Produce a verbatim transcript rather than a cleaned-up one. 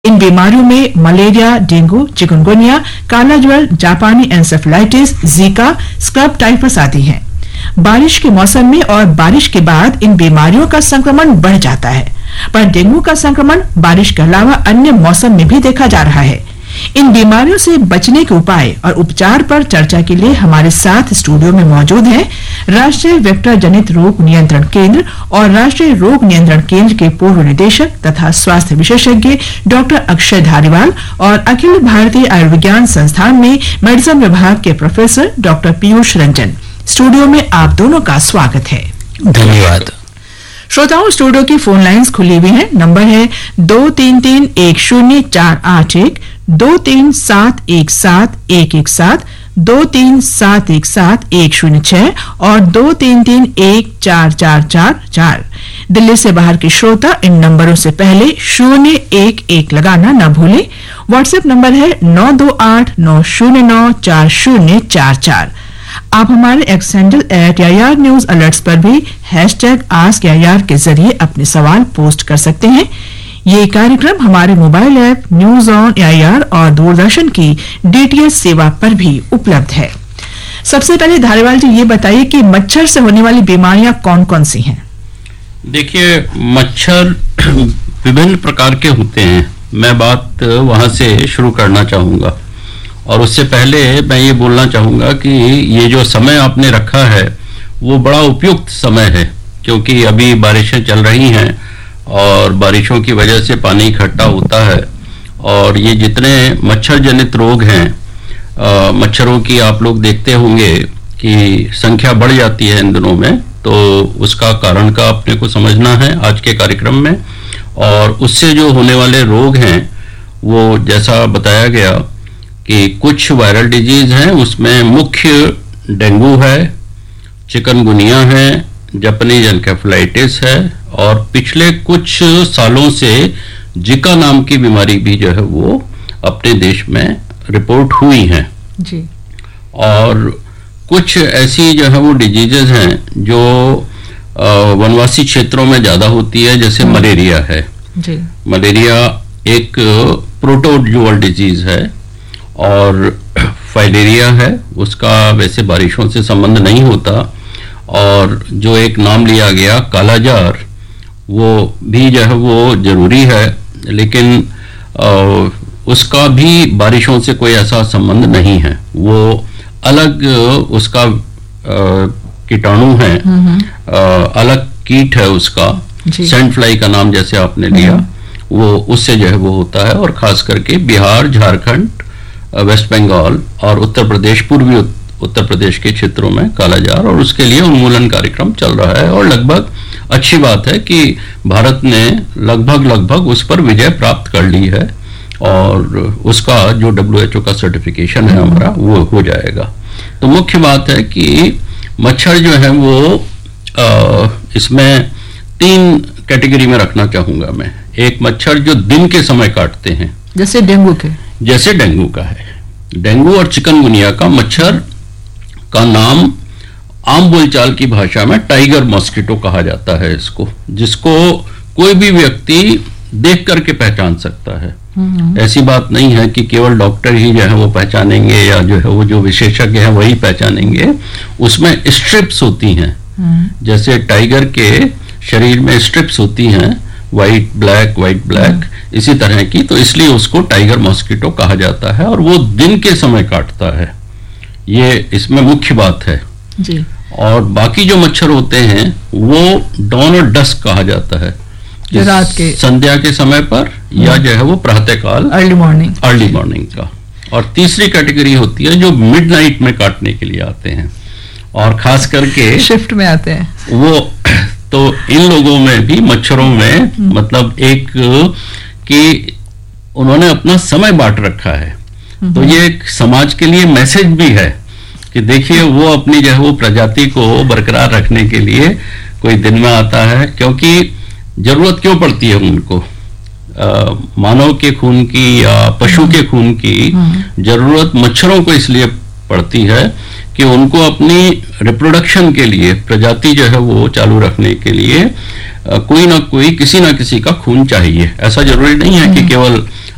इन बीमारियों में malaria, dengue, chikungunya, काला ज्वर, जापानी एन्सेफेलाइटिस, जीका, स्क्रब टाइफस आदि हैं। बारिश के मौसम में और बारिश के बाद इन बीमारियों का संक्रमण बढ़ जाता है, पर डेंगू का संक्रमण बारिश के अलावा अन्य मौसम में भी देखा जा रहा है। इन बीमारियों से बचने के उपाय और उपचार पर चर्चा के लिए हमारे साथ स्टूडियो में मौजूद हैं राष्ट्रीय वेक्टर जनित रोग नियंत्रण केंद्र और राष्ट्रीय रोग नियंत्रण केंद्र के पूर्व निदेशक तथा स्वास्थ्य विशेषज्ञ डॉक्टर अक्षय धारीवाल और अखिल भारतीय आयुर्विज्ञान संस्थान में मेडिसिन विभाग के professor doctor Piyush Ranjan. Studio में आप दोनों का स्वागत है। धन्यवाद। श्रोताओं, स्टूडियो की फोन लाइंस खुली हुई हैं। नंबर है दो तीन तीन एक शून्य चार आठ एक, दो तीन सात एक सात एक एक सात, दो तीन सात एक सात एक शून्य छह और दो तीन तीन एक चार चार चार चार। दिल्ली से बाहर के श्रोता इन नंबरों से पहले शून्य एक एक लगाना न भूलें। व्हाट्सएप नंबर है नौ दो आठ नौ शून्य नौ चार शून्य चार चार। आप हमारे x handle at AIR news alerts पर भी हैशटैग आस्क एआईआर के जरिए अपने सवाल पोस्ट कर सकते हैं। ये कार्यक्रम हमारे mobile app news on AIR और दूरदर्शन की डीटीएच सेवा पर भी उपलब्ध है। सबसे पहले धारीवाल जी ये बताइए कि मच्छर से होने वाली बीमारियां कौन कौन सी हैं? देखिए, मच्छर विभिन्न प्रकार के होते हैं। मैं बात वहां से शुरू करना चाहूंगा और उससे पहले मैं ये बोलना चाहूंगा कि ये जो समय आपने रखा है वो बड़ा उपयुक्त समय है, क्योंकि अभी बारिशें चल रही हैं और बारिशों की वजह से पानी इकट्ठा होता है और ये जितने मच्छर जनित रोग हैं, आ, मच्छरों की आप लोग देखते होंगे कि संख्या बढ़ जाती है इन दिनों में। तो उसका कारण का अपने को समझना है आज के कार्यक्रम में। और उससे जो होने वाले रोग हैं वो जैसा बताया गया कि कुछ वायरल डिजीज हैं, उसमें मुख्य डेंगू है, चिकनगुनिया है, जापानीज एन्सेफेलाइटिस है और पिछले कुछ सालों से जिका नाम की बीमारी भी जो है वो अपने देश में रिपोर्ट हुई हैं जी। और कुछ ऐसी जो है वो डिजीजेज हैं जो वनवासी क्षेत्रों में ज्यादा होती है, जैसे मलेरिया है जी। मलेरिया एक प्रोटोजुअल डिजीज है और फाइलेरिया है, उसका वैसे बारिशों से संबंध नहीं होता। और जो एक नाम लिया गया काला जार, वो भी जो है वो जरूरी है, लेकिन आ, उसका भी बारिशों से कोई ऐसा संबंध नहीं है। वो अलग उसका कीटाणु है, आ, अलग कीट है उसका, सैंड फ्लाई का नाम जैसे आपने लिया, वो उससे जो है वो होता है। और खास करके बिहार, झारखंड, वेस्ट बंगाल और उत्तर प्रदेश, पूर्वी उत्तर प्रदेश के क्षेत्रों में कालाजार, और उसके लिए उन्मूलन कार्यक्रम चल रहा है। और लगभग अच्छी बात है कि भारत ने लगभग लगभग उस पर विजय प्राप्त कर ली है और उसका जो डब्ल्यू एच ओ का सर्टिफिकेशन है हमारा वो हो जाएगा। तो मुख्य बात है कि मच्छर जो है वो आ, इसमें तीन कैटेगरी में रखना चाहूंगा मैं। एक मच्छर जो दिन के समय काटते हैं, जैसे डेंगू के जैसे डेंगू का है। डेंगू और चिकनगुनिया का मच्छर का नाम आम बोलचाल की भाषा में टाइगर मॉस्किटो कहा जाता है इसको, जिसको कोई भी व्यक्ति देख करके पहचान सकता है। ऐसी बात नहीं है कि केवल डॉक्टर ही जो है वो पहचानेंगे या जो है वो जो विशेषज्ञ हैं वही पहचानेंगे। उसमें स्ट्रिप्स होती हैं, जैसे टाइगर के शरीर में स्ट्रिप्स होती हैं, वाइट ब्लैक वाइट ब्लैक इसी तरह की, तो इसलिए उसको टाइगर मॉस्किटो कहा जाता है और वो दिन के समय काटता है। ये इसमें मुख्य बात है जी। और बाकी जो मच्छर होते हैं वो डॉन और डस्क कहा जाता है, रात के संध्या के समय पर या जो है वो प्रातःकाल, अर्ली मॉर्निंग अर्ली मॉर्निंग का। और तीसरी कैटेगरी होती है जो मिडनाइट में काटने के लिए आते हैं और खास करके शिफ्ट में आते हैं वो। तो इन लोगों में भी मच्छरों में मतलब एक कि उन्होंने अपना समय बांट रखा है, तो ये एक समाज के लिए मैसेज भी है कि देखिए वो अपनी जो है वो प्रजाति को बरकरार रखने के लिए कोई दिन में आता है, क्योंकि जरूरत क्यों पड़ती है उनको आ, मानव के खून की या पशु के खून की जरूरत मच्छरों को इसलिए पड़ती है कि उनको अपनी रिप्रोडक्शन के लिए, प्रजाति जो है वो चालू रखने के लिए कोई ना कोई, किसी ना किसी का खून चाहिए। ऐसा जरूरी नहीं है कि केवल